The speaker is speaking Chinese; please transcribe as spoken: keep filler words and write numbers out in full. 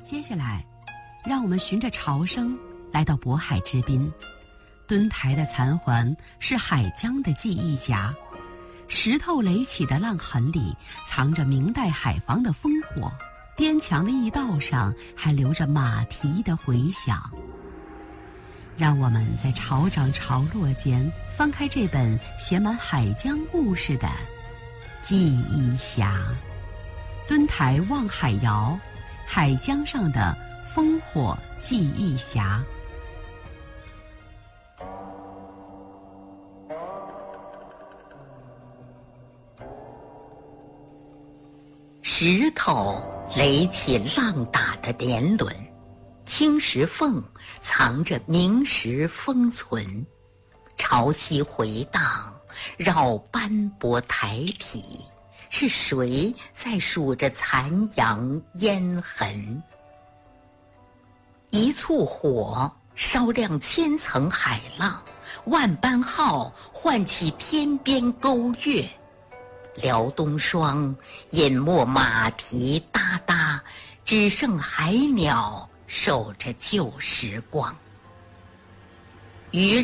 接下来，让我们循着潮声来到渤海之滨。墩台的残环是海江的记忆夹，石头垒起的浪痕里藏着明代海防的烽火，边墙的驿道上还留着马蹄的回响。让我们在潮涨潮落间翻开这本写满海江故事的记忆匣。墩台望海谣，海江上的烽火记忆匣。 石头垒起浪打的年轮，青石缝藏着明石封存，潮汐回荡，绕斑驳台体，是谁在数着残阳烟痕？一簇火烧亮千层海浪，万般号唤起天边钩月，辽东霜隐没马蹄哒哒，只剩海鸟守着旧时光。渔